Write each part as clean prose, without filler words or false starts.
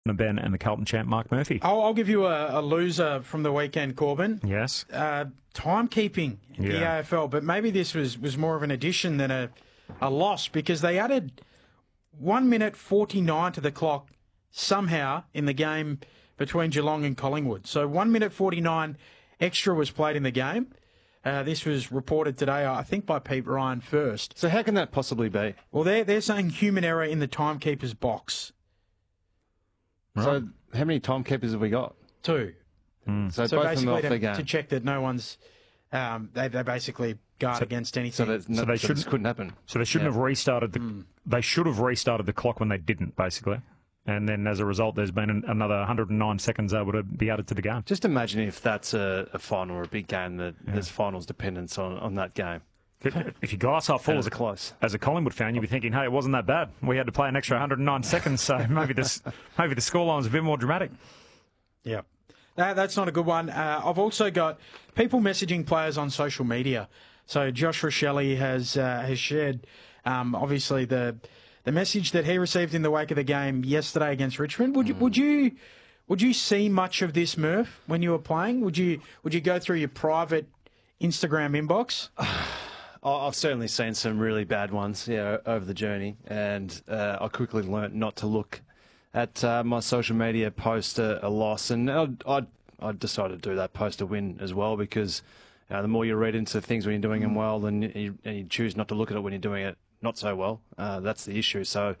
Ben and the Carlton champ, Mark Murphy. I'll give you a loser from the weekend, Corbin. Yes. Timekeeping in the AFL, but maybe this was more of an addition than a loss, because they added 1 minute 49 to the clock somehow in the game between Geelong and Collingwood. So 1 minute 49 extra was played in the game. This was reported today, I think, by Pete Ryan first. So how can that possibly be? Well, they're saying human error in the timekeeper's box. Right. So how many timekeepers have we got? 2. So both basically of them off the game. to check that no one's... they basically guard against anything. So this couldn't happen. So they shouldn't have restarted the... They should have restarted the clock when they didn't, basically. And then as a result, there's been another 109 seconds able to be added to the game. Just imagine if that's a final or a big game that there's finals dependence on that game. If your glass half full as a Collingwood fan, you'd be thinking, hey, it wasn't that bad. We had to play an extra 109 seconds, so maybe the scoreline's a bit more dramatic. Yeah. That's not a good one. I've also got people messaging players on social media. So Josh Rochelle has shared, obviously, the message that he received in the wake of the game yesterday against Richmond. Would you see much of this, Murph, when you were playing? Would you go through your private Instagram inbox? I've certainly seen some really bad ones, over the journey, and I quickly learnt not to look at my social media post a loss, and I decided to do that post a win as well, because the more you read into things when you're doing them well, and you choose not to look at it when you're doing it not so well. That's the issue. So,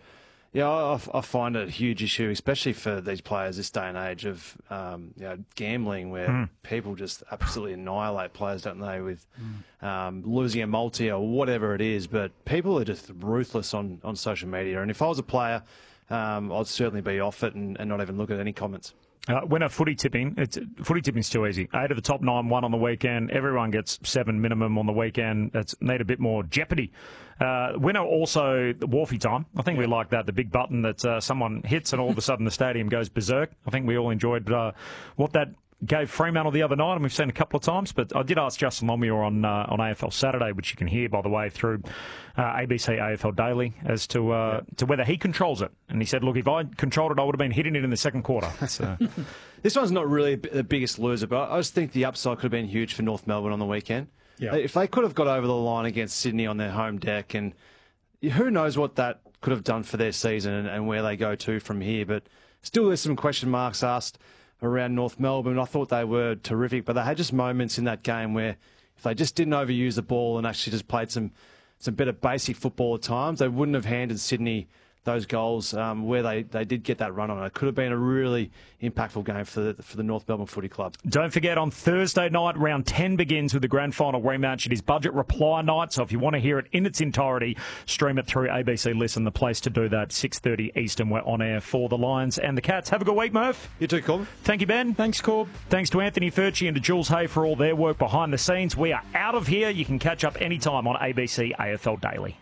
I find it a huge issue, especially for these players this day and age of gambling, where people just absolutely annihilate players, don't they, with losing a multi or whatever it is. But people are just ruthless on social media. And if I was a player, I'd certainly be off it and not even look at any comments. Winner footy tipping's too easy. 8 of the top 9 won on the weekend. Everyone gets 7 minimum on the weekend. That's need a bit more jeopardy. Winner also the Wharfie time. I think we like that. The big button that someone hits and all of a sudden the stadium goes berserk. I think we all enjoyed what that gave Fremantle the other night, and we've seen a couple of times. But I did ask Justin Lomier on AFL Saturday, which you can hear, by the way, through ABC AFL Daily, as to whether he controls it. And he said, look, if I controlled it, I would have been hitting it in the second quarter. So. This one's not really the biggest loser, but I just think the upside could have been huge for North Melbourne on the weekend. Yeah. If they could have got over the line against Sydney on their home deck, and who knows what that could have done for their season and where they go to from here. But still, there's some question marks asked around North Melbourne. I thought they were terrific, but they had just moments in that game where if they just didn't overuse the ball and actually just played some better basic football at times, they wouldn't have handed Sydney those goals where they did get that run on. It could have been a really impactful game for the North Melbourne Footy Club. Don't forget, on Thursday night, round 10 begins with the grand final rematch. It is budget reply night, so if you want to hear it in its entirety, stream it through ABC Listen. The place to do that, 6:30 Eastern. We're on air for the Lions and the Cats. Have a good week, Murph. You too, Corb. Thank you, Ben. Thanks, Corb. Thanks to Anthony Furchi and to Jules Hay for all their work behind the scenes. We are out of here. You can catch up anytime on ABC AFL Daily.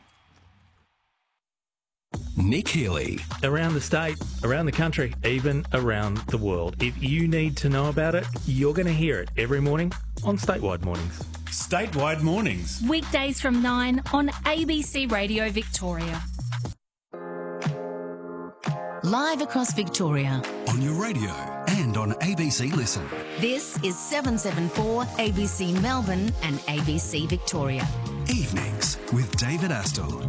Nick Healy. Around the state, around the country, even around the world. If you need to know about it, you're going to hear it every morning on Statewide Mornings. Statewide Mornings. Weekdays from 9 on ABC Radio Victoria. Live across Victoria. On your radio and on ABC Listen. This is 774 ABC Melbourne and ABC Victoria. Evenings with David Astle.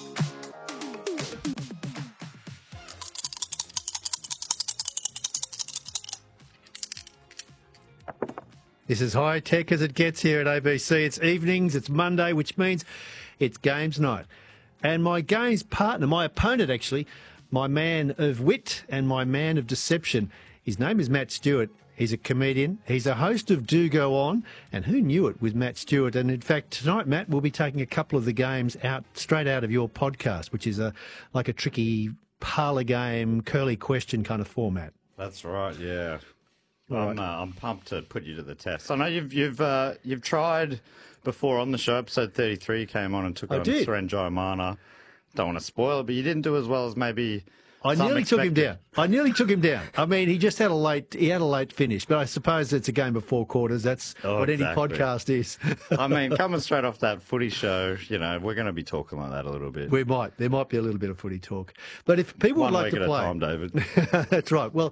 This is high tech as it gets here at ABC. It's evenings, it's Monday, which means it's games night. And my games partner, my opponent actually, my man of wit and my man of deception, his name is Matt Stewart. He's a comedian. He's a host of Do Go On. And who knew it with Matt Stewart? And in fact, tonight, Matt, we'll be taking a couple of the games straight out of your podcast, which is like a tricky parlour game, curly question kind of format. That's right, yeah. I'm pumped to put you to the test. I know you've tried before on the show. Episode 33 came on and took on Surenjoy Mana. Don't want to spoil it, but you didn't do as well as maybe I It's nearly took him unexpected. down. I nearly took him down. I mean, he had a late finish, but I suppose it's a game of 4 quarters. That's what any exactly. podcast is. I mean, coming straight off that footy show, you know, we're going to be talking like that a little bit. There might be a little bit of footy talk. But if people One would like week to at play. a time, David. That's right. Well,